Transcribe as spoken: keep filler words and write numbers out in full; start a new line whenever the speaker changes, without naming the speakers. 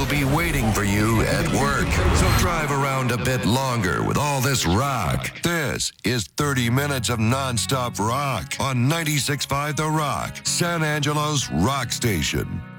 be waiting for you at work. So drive around a bit longer with all this rock. This is thirty minutes of nonstop rock on ninety-six point five The Rock, San Angelo's rock station.